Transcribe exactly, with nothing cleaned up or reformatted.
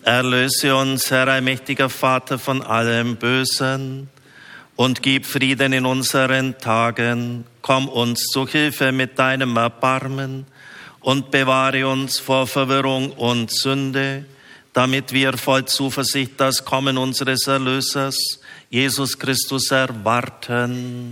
Erlöse uns, Herr allmächtiger Vater, von allem Bösen und gib Frieden in unseren Tagen. Komm uns zu Hilfe mit deinem Erbarmen und bewahre uns vor Verwirrung und Sünde, damit wir voll Zuversicht das Kommen unseres Erlösers, Jesus Christus, erwarten.